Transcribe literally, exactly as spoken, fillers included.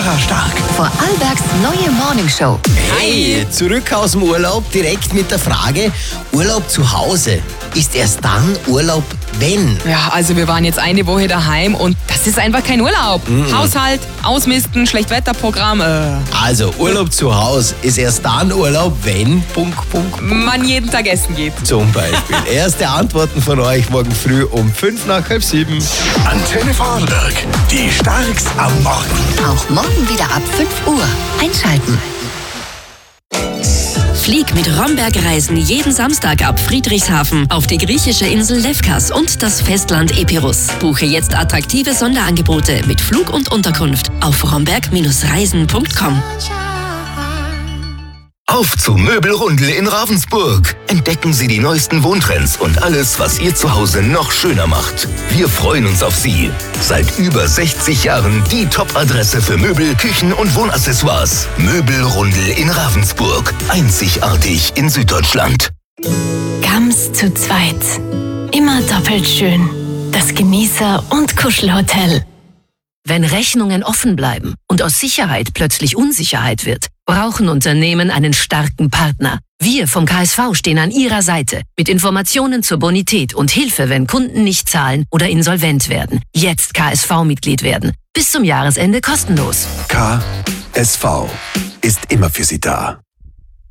Sarah Stark. Vorarlbergs neue Morningshow. Hey, zurück aus dem Urlaub, direkt mit der Frage, Urlaub zu Hause, ist erst dann Urlaub, wenn? Ja, also wir waren jetzt eine Woche daheim und das ist einfach kein Urlaub. Mhm. Haushalt, Ausmisten, Schlechtwetterprogramm. Äh. Also Urlaub zu Hause ist erst dann Urlaub, wenn... Punkt, Punkt, Punkt. Man jeden Tag essen geht. Zum Beispiel. Erste Antworten von euch morgen früh um fünf nach halb sieben. Antenne Vorarlberg, die Starks am Morgen. Auch morgen wieder ab fünf Uhr. Einschalten. Flieg mit Romberg Reisen jeden Samstag ab Friedrichshafen auf die griechische Insel Lefkas und das Festland Epirus. Buche jetzt attraktive Sonderangebote mit Flug und Unterkunft auf romberg Reisen punkt com. Auf zu Möbelrundel in Ravensburg. Entdecken Sie die neuesten Wohntrends und alles, was Ihr Zuhause noch schöner macht. Wir freuen uns auf Sie. Seit über sechzig Jahren die Top-Adresse für Möbel, Küchen und Wohnaccessoires. Möbelrundel in Ravensburg. Einzigartig in Süddeutschland. Gams zu zweit. Immer doppelt schön. Das Genießer- und Kuschelhotel. Wenn Rechnungen offen bleiben und aus Sicherheit plötzlich Unsicherheit wird, brauchen Unternehmen einen starken Partner. Wir vom K S V stehen an Ihrer Seite mit Informationen zur Bonität und Hilfe, wenn Kunden nicht zahlen oder insolvent werden. Jetzt K S V-Mitglied werden. Bis zum Jahresende kostenlos. K S V ist immer für Sie da.